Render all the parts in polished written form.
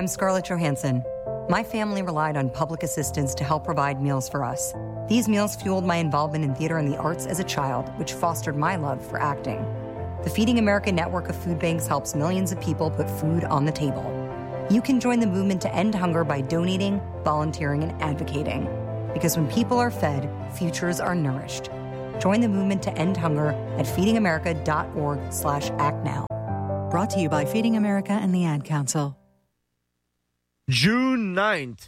I'm Scarlett Johansson. My family relied on public assistance to help provide meals for us. These meals fueled my involvement in theater and the arts as a child, which fostered my love for acting. The Feeding America network of food banks helps millions of people put food on the table. You can join the movement to end hunger by donating, volunteering, and advocating. Because when people are fed, futures are nourished. Join the movement to end hunger at feedingamerica.org/actnow. Brought to you by Feeding America and the Ad Council. June 9th.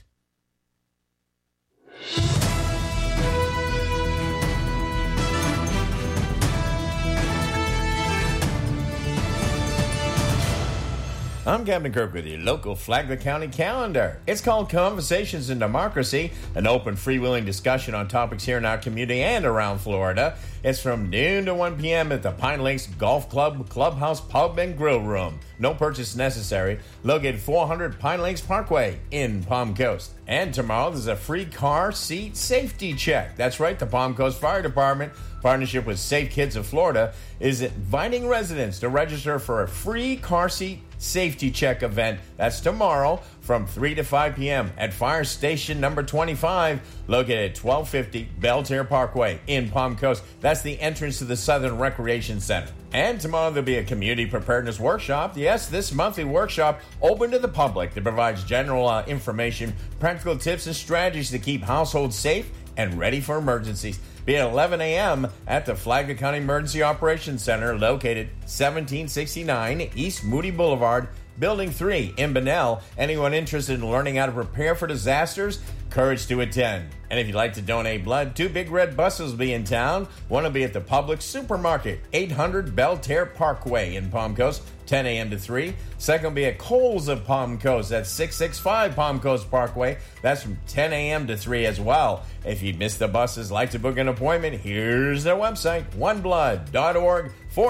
I'm Captain Kirk with your local Flagler County calendar. It's called Conversations in Democracy, an open, freewheeling discussion on topics here in our community and around Florida. It's from noon to 1 p.m. at the Pine Lakes Golf Club, Clubhouse, Pub, and Grill Room. No purchase necessary. Located 400 Pine Lakes Parkway in Palm Coast. And tomorrow there's a free car seat safety check. That's right, the Palm Coast Fire Department, partnership with Safe Kids of Florida, is inviting residents to register for a free car seat safety check event. That's tomorrow from 3 to 5 p.m. at Fire Station number 25, located at 1250 Belterre Parkway in Palm Coast. That's the entrance to the Southern Recreation Center. And tomorrow there'll be a community preparedness workshop. Yes, this monthly workshop open to the public that provides general information, practical tips, and strategies to keep households safe and ready for emergencies. Be at 11 a.m. at the Flagler County Emergency Operations Center, located 1769 East Moody Boulevard, Building 3 in Bunnell. Anyone interested in learning how to prepare for disasters, encouraged to attend. And if you'd like to donate blood, 2 big red buses will be in town. One will be at the Publix Supermarket, 800 Belterre Parkway in Palm Coast, 10 a.m. to 3. Second will be at Kohl's of Palm Coast. That's 665 Palm Coast Parkway. That's from 10 a.m. to 3 as well. If you missed the buses, like to book an appointment, here's their website,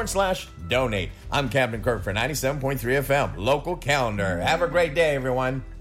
oneblood.org/donate. I'm Captain Kirk for 97.3 FM, local calendar. Have a great day, everyone.